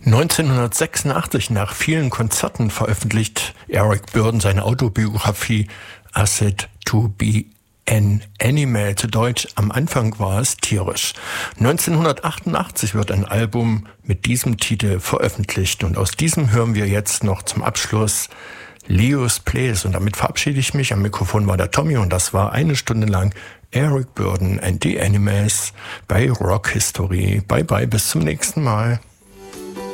1986 nach vielen Konzerten veröffentlicht Eric Burdon seine Autobiografie I Said to Be an Animal, zu Deutsch, am Anfang war es tierisch. 1988 wird ein Album mit diesem Titel veröffentlicht und aus diesem hören wir jetzt noch zum Abschluss Leo's Place und damit verabschiede ich mich. Am Mikrofon war der Tommy und das war 1 Stunde lang Eric Burdon and the Animals bei Rock History. Bye bye, bis zum nächsten Mal.